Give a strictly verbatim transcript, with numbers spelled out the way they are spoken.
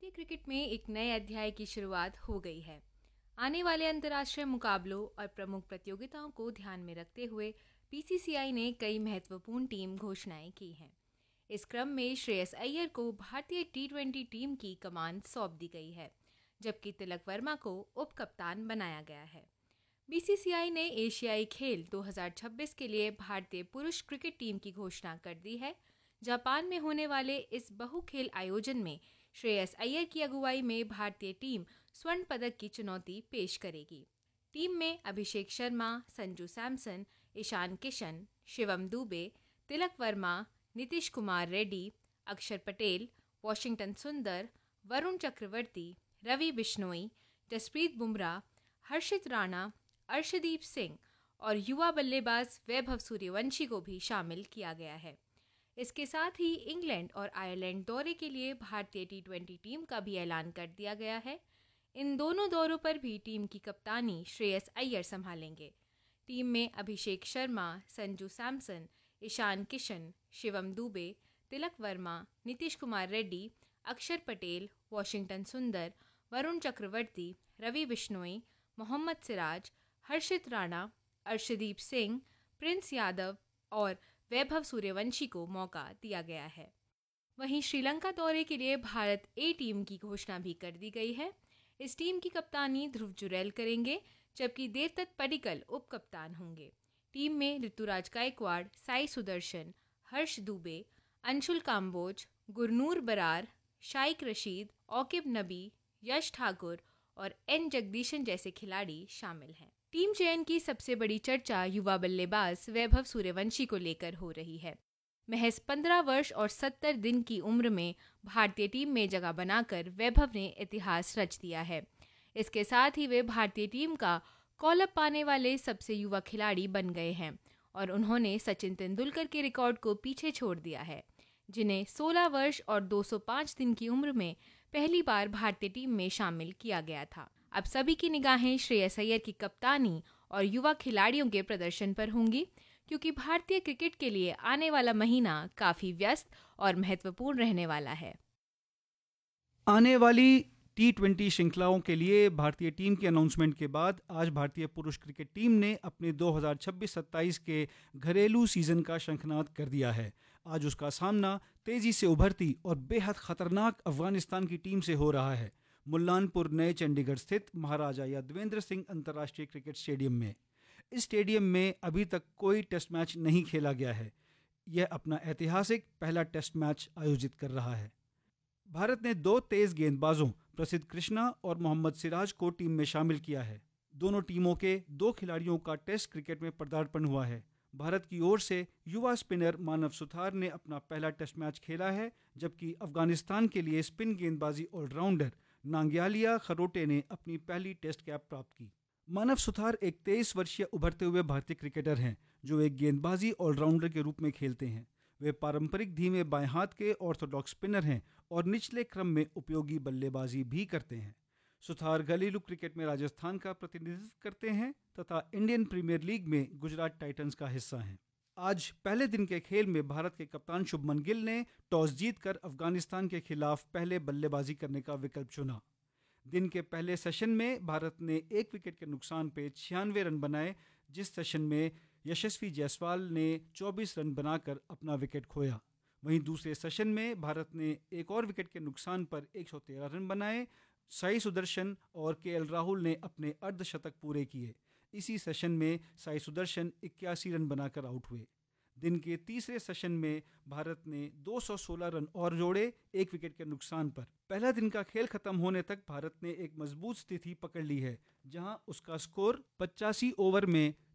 भारतीय क्रिकेट में एक नए अध्याय की शुरुआत हो गई है। आने वाले अंतर्राष्ट्रीय मुकाबलों और प्रमुख प्रतियोगिताओं को ध्यान में रखते हुए बीसीसीआई ने कई महत्वपूर्ण टीम घोषणाएं की हैं। इस क्रम में श्रेयस अय्यर को भारतीय टी ट्वेंटी टीम की कमान सौंप दी गई है, जबकि तिलक वर्मा को उप कप्तान बनाया गया है। बीसीसीआई ने एशियाई खेल दो हज़ार छब्बीस के लिए भारतीय पुरुष क्रिकेट टीम की घोषणा कर दी है। जापान में होने वाले इस बहुखेल आयोजन में श्रेयस अय्यर की अगुवाई में भारतीय टीम स्वर्ण पदक की चुनौती पेश करेगी। टीम में अभिषेक शर्मा, संजू सैमसन, ईशान किशन, शिवम दुबे, तिलक वर्मा, नीतीश कुमार रेड्डी, अक्षर पटेल, वॉशिंगटन सुंदर, वरुण चक्रवर्ती, रवि बिश्नोई, जसप्रीत बुमराह, हर्षित राणा, अर्शदीप सिंह और युवा बल्लेबाज वैभव सूर्यवंशी को भी शामिल किया गया है। इसके साथ ही इंग्लैंड और आयरलैंड दौरे के लिए भारतीय टी ट्वेंटी टीम का भी ऐलान कर दिया गया है। इन दोनों दौरों पर भी टीम की कप्तानी श्रेयस अय्यर संभालेंगे। टीम में अभिषेक शर्मा, संजू सैमसन, ईशान किशन, शिवम दुबे, तिलक वर्मा, नीतीश कुमार रेड्डी, अक्षर पटेल, वॉशिंगटन सुंदर, वरुण चक्रवर्ती, रवि बिश्नोई, मोहम्मद सिराज, हर्षित राणा, अर्शदीप सिंह, प्रिंस यादव और वैभव सूर्यवंशी को मौका दिया गया है। वहीं श्रीलंका दौरे के लिए भारत ए टीम की घोषणा भी कर दी गई है। इस टीम की कप्तानी ध्रुव जुरैल करेंगे, जबकि देवदत्त पडिक्कल उप कप्तान होंगे। टीम में ऋतुराज गायकवाड़, साई सुदर्शन, हर्ष दुबे, अंशुल काम्बोज, गुरनूर बरार, शाइक रशीद, औकिब नबी, यश ठाकुर और एन जगदीशन जैसे खिलाड़ी शामिल हैं। टीम चयन की सबसे बड़ी चर्चा युवा बल्लेबाज वैभव सूर्यवंशी को लेकर हो रही है। महज पंद्रह वर्ष और सत्तर दिन की उम्र में भारतीय टीम में जगह बनाकर वैभव ने इतिहास रच दिया है। इसके साथ ही वे भारतीय टीम का कॉल-अप पाने वाले सबसे युवा खिलाड़ी बन गए हैं और उन्होंने सचिन तेंदुलकर के रिकॉर्ड को पीछे छोड़ दिया है, जिन्हें सोलह वर्ष और दो सौ पाँच दिन की उम्र में पहली बार भारतीय टीम में शामिल किया गया था। अब सभी की निगाहें श्रेयस अय्यर की कप्तानी और युवा खिलाड़ियों के प्रदर्शन पर होंगी, क्योंकि भारतीय क्रिकेट के लिए आने वाला महीना काफी व्यस्त और महत्वपूर्ण रहने वाला है। आने वाली टी ट्वेंटी श्रृंखलाओं के लिए भारतीय टीम के अनाउंसमेंट के बाद आज भारतीय पुरुष क्रिकेट टीम ने अपने दो हज़ार छब्बीस सत्ताईस के घरेलू सीजन का शंखनाद कर दिया है। आज उसका सामना तेजी से उभरती और बेहद खतरनाक अफगानिस्तान की टीम से हो रहा है, मुल्लानपुर नए चंडीगढ़ स्थित महाराजा यादवेंद्र सिंह अंतर्राष्ट्रीय क्रिकेट स्टेडियम में। इस स्टेडियम में अभी तक कोई टेस्ट मैच नहीं खेला गया है। यह अपना ऐतिहासिक पहला टेस्ट मैच आयोजित कर रहा है। भारत ने दो तेज गेंदबाजों प्रसिद्ध कृष्णा और मोहम्मद सिराज को टीम में शामिल किया है। दोनों टीमों के दो खिलाड़ियों का टेस्ट क्रिकेट में पदार्पण हुआ है। भारत की ओर से युवा स्पिनर मानव सुथार ने अपना पहला टेस्ट मैच खेला है, जबकि अफगानिस्तान के लिए स्पिन गेंदबाजी ऑलराउंडर नांग्यालिया खरोटे ने अपनी पहली टेस्ट कैप प्राप्त की। मानव सुथार एक तेईस वर्षीय उभरते हुए भारतीय क्रिकेटर हैं, जो एक गेंदबाजी ऑलराउंडर के रूप में खेलते हैं। वे पारंपरिक धीमे बाएं हाथ के ऑर्थोडॉक्स स्पिनर हैं और निचले क्रम में उपयोगी बल्लेबाजी भी करते हैं। सुथार घरेलू क्रिकेट में राजस्थान का प्रतिनिधित्व करते हैं तथा इंडियन प्रीमियर लीग में गुजरात टाइटंस का हिस्सा हैं। आज पहले दिन के खेल में भारत के कप्तान शुभमन गिल ने टॉस जीतकर अफगानिस्तान के खिलाफ पहले बल्लेबाजी करने का विकल्प चुना। दिन के पहले सेशन में भारत ने एक विकेट के नुकसान पे छियानवे रन बनाए, जिस सेशन में यशस्वी जायसवाल ने चौबीस रन बनाकर अपना विकेट खोया। वहीं दूसरे सेशन में भारत ने एक और विकेट के नुकसान पर एक सौ तेरह रन बनाए। साई सुदर्शन और के एल राहुल ने अपने अर्धशतक पूरे किए। इसी सेशन में साई सुदर्शन इक्यासी रन बनाकर आउट हुए। दिन के तीसरे सेशन में भारत ने दो सौ सोलह रन और जोड़े, एक विकेट के नुकसान पर। पहला दिन का खेल खत्म होने तक भारत ने एक मजबूत स्थिति पकड़ ली है, जहां उसका स्कोर पचासी ओवर में